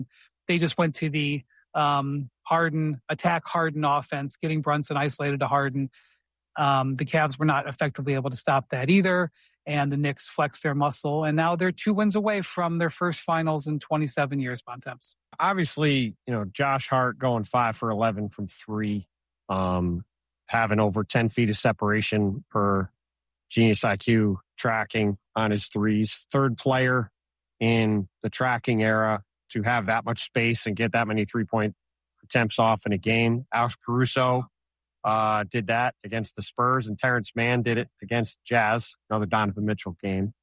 They just went to the Harden offense, getting Brunson isolated to Harden. The Cavs were not effectively able to stop that either, and the Knicks flexed their muscle, and now they're 2 wins away from their first finals in 27 years, Bontemps. Obviously, Josh Hart going 5 for 11 from 3, having over 10 feet of separation per Genius IQ tracking on his threes. Third player in the tracking era to have that much space and get that many 3-point attempts off in a game. Alex Caruso did that against the Spurs, and Terrence Mann did it against Jazz, another Donovan Mitchell game,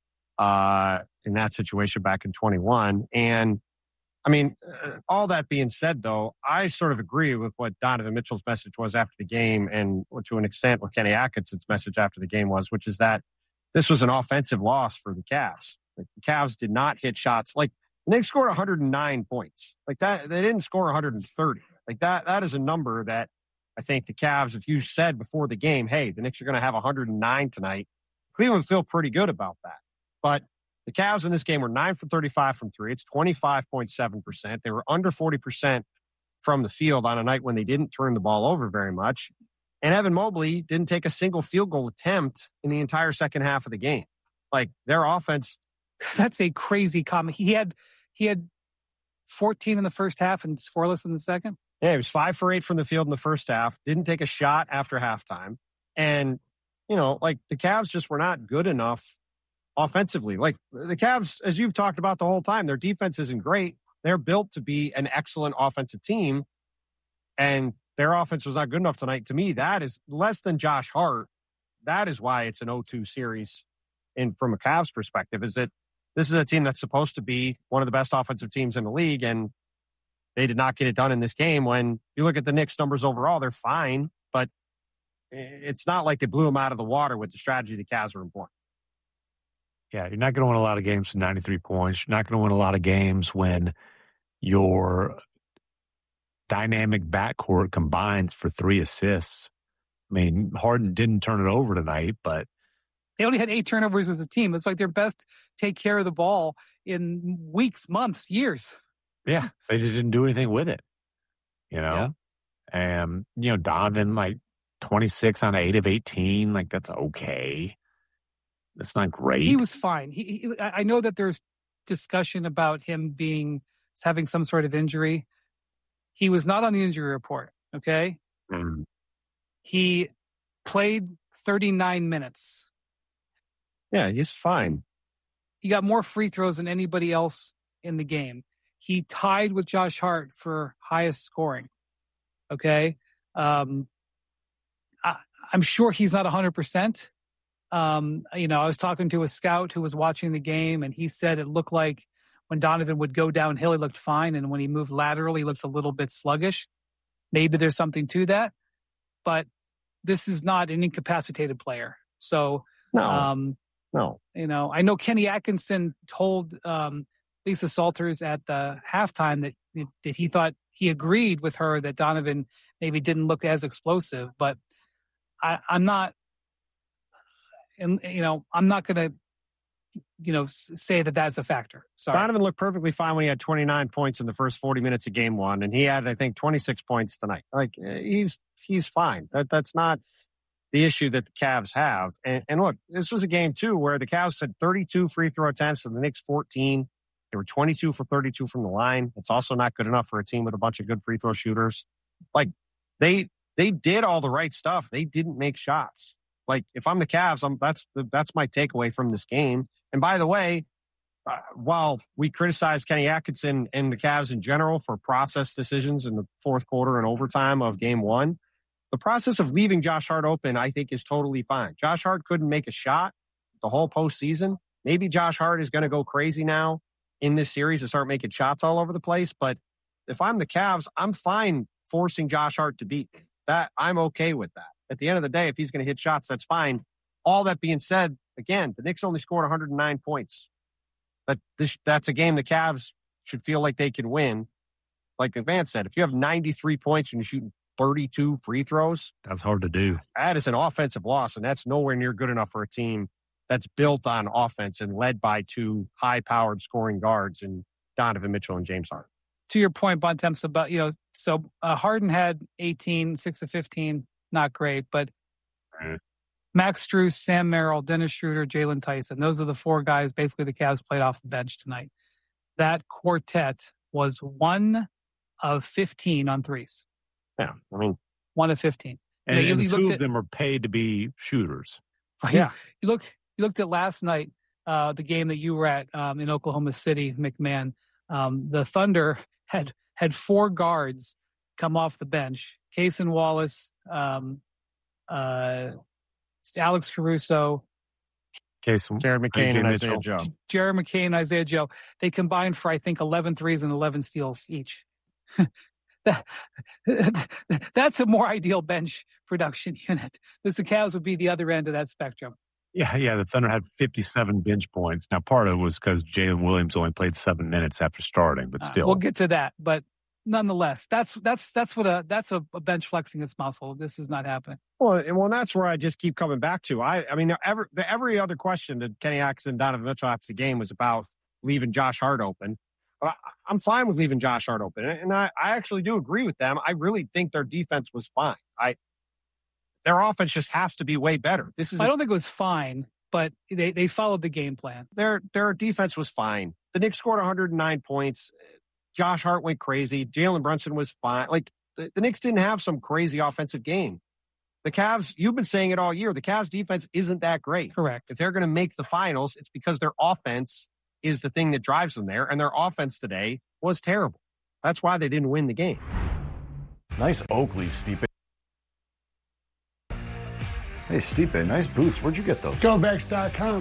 in that situation back in 21. And, I mean, all that being said, though, I sort of agree with what Donovan Mitchell's message was after the game, and to an extent what Kenny Atkinson's message after the game was, which is that this was an offensive loss for the Cavs. Like, the Cavs did not hit shots. Like, the Knicks scored 109 points. Like that, they didn't score 130. Like that is a number that I think the Cavs, if you said before the game, hey, the Knicks are going to have 109 tonight, Cleveland would feel pretty good about that. But the Cavs in this game were 9 for 35 from 3. It's 25.7%. They were under 40% from the field on a night when they didn't turn the ball over very much. And Evan Mobley didn't take a single field goal attempt in the entire second half of the game. Like, their offense. That's a crazy comment. He had 14 in the first half and scoreless in the second. Yeah, he was 5 for 8 from the field in the first half. Didn't take a shot after halftime. And, like, the Cavs just were not good enough offensively. Like, the Cavs, as you've talked about the whole time, their defense isn't great. They're built to be an excellent offensive team. And their offense was not good enough tonight. To me, that is less than Josh Hart. That is why it's an 0-2 series from a Cavs perspective, is that this is a team that's supposed to be one of the best offensive teams in the league, and they did not get it done in this game. When you look at the Knicks' numbers overall, they're fine, but it's not like they blew them out of the water with the strategy the Cavs were employing. Yeah, you're not going to win a lot of games with 93 points. You're not going to win a lot of games when your dynamic backcourt combines for 3 assists. I mean, Harden didn't turn it over tonight, but they only had 8 turnovers as a team. It's like their best take care of the ball in weeks, months, years. Yeah, they just didn't do anything with it, Yeah. And, Donovan, like 26 on 8 of 18, like that's okay. That's not great. He was fine. I know that there's discussion about him having some sort of injury. He was not on the injury report, okay? Mm. He played 39 minutes. Yeah, he's fine. He got more free throws than anybody else in the game. He tied with Josh Hart for highest scoring. Okay? I'm sure he's not 100%. I was talking to a scout who was watching the game, and he said it looked like when Donovan would go downhill, he looked fine, and when he moved laterally, he looked a little bit sluggish. Maybe there's something to that, but this is not an incapacitated player. So, no. I know Kenny Atkinson told Lisa Salters at the halftime that he thought he agreed with her that Donovan maybe didn't look as explosive, but I'm not. And, I'm not going to, say that that's a factor. Sorry. Donovan looked perfectly fine when he had 29 points in the first 40 minutes of game 1, and he had, I think, 26 points tonight. Like, he's fine. That's not the issue that the Cavs have. And look, this was a game, too, where the Cavs had 32 free throw attempts and the Knicks 14. They were 22 for 32 from the line. It's also not good enough for a team with a bunch of good free throw shooters. Like, they did all the right stuff. They didn't make shots. Like, if I'm the Cavs, that's my takeaway from this game. And by the way, while we criticize Kenny Atkinson and the Cavs in general for process decisions in the fourth quarter and overtime of game 1, the process of leaving Josh Hart open, I think, is totally fine. Josh Hart couldn't make a shot the whole postseason. Maybe Josh Hart is going to go crazy now in this series and start making shots all over the place. But if I'm the Cavs, I'm fine forcing Josh Hart to beat that. I'm okay with that. At the end of the day, if he's going to hit shots, that's fine. All that being said, again, the Knicks only scored 109 points. But that's a game the Cavs should feel like they can win. Like Vance said, if you have 93 points and you're shooting 32 free throws, that's hard to do. That is an offensive loss, and that's nowhere near good enough for a team that's built on offense and led by 2 high-powered scoring guards in Donovan Mitchell and James Harden. to your point, Bontemps, about, so Harden had 18, 6 of 15, not great, but Max Strus, Sam Merrill, Dennis Schroeder, Jalen Tyson, those are the four guys basically the Cavs played off the bench tonight. That quartet was 1 of 15 on threes. Yeah, I mean, 1 of 15. And, and two of them are paid to be shooters. Right? Yeah. You looked at last night, the game that you were at in Oklahoma City, McMahon. The Thunder had 4 guards come off the bench. Cason Wallace, Alex Caruso, Jared McCain and Isaiah Joe. Jared McCain and Isaiah Joe. They combined for, I think, 11 threes and 11 steals each. That's a more ideal bench production unit. The Cavs would be the other end of that spectrum. Yeah. The Thunder had 57 bench points. Now, part of it was because Jalen Williams only played 7 minutes after starting, but still. We'll get to that. But nonetheless, that's a bench flexing its muscle. This is not happening. Well, that's where I just keep coming back to. I mean, every other question that Kenny Atkinson and Donovan Mitchell after the game was about leaving Josh Hart open. I'm fine with leaving Josh Hart open, and I actually do agree with them. I really think their defense was fine. Their offense just has to be way better. I don't think it was fine, but they followed the game plan. Their defense was fine. The Knicks scored 109 points. Josh Hart went crazy. Jalen Brunson was fine. Like, the Knicks didn't have some crazy offensive game. The Cavs, you've been saying it all year, the Cavs defense isn't that great. Correct. If they're going to make the finals, it's because their offense is the thing that drives them there, and their offense today was terrible. That's why they didn't win the game. Nice Oakley, Stipe. Hey, Stipe, nice boots. Where'd you get those? GoVex.com.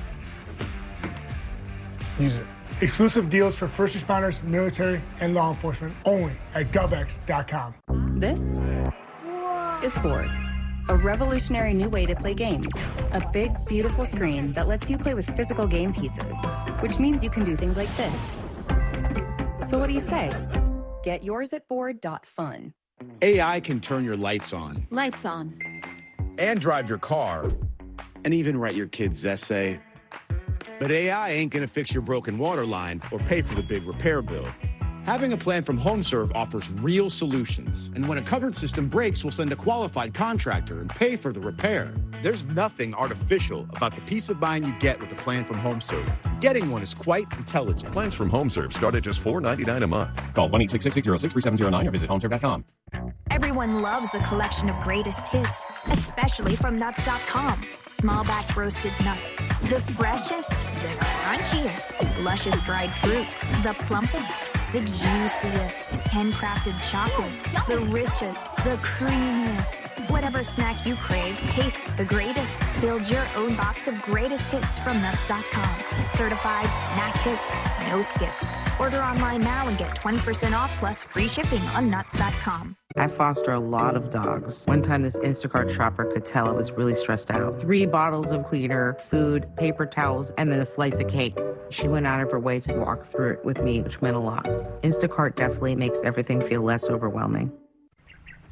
Use it. Exclusive deals for first responders, military, and law enforcement only at GovX.com. This is Board, a revolutionary new way to play games. A big, beautiful screen that lets you play with physical game pieces, which means you can do things like this. So what do you say? Get yours at board.fun. AI can turn your lights on. Lights on. And drive your car. And even write your kid's essay. But AI ain't gonna fix your broken water line or pay for the big repair bill. Having a plan from HomeServe offers real solutions. And when a covered system breaks, we'll send a qualified contractor and pay for the repair. There's nothing artificial about the peace of mind you get with a plan from HomeServe. Getting one is quite intelligent. Plans from HomeServe start at just $4.99 a month. Call 1-866-606-3709 or visit HomeServe.com. Everyone loves a collection of greatest hits, especially from Nuts.com. Small batch roasted nuts. The freshest, the crunchiest, luscious dried fruit, the plumpest, the juiciest, handcrafted chocolates, the richest, the creamiest. Whatever snack you crave, taste the greatest. Build your own box of greatest hits from Nuts.com. Certified snack hits, no skips. Order online now and get 20% off plus free shipping on Nuts.com. I foster a lot of dogs. One time this Instacart shopper could tell I was really stressed out. 3 bottles of cleaner, food, paper towels, and then a slice of cake. She went out of her way to walk through it with me, which meant a lot. Instacart definitely makes everything feel less overwhelming.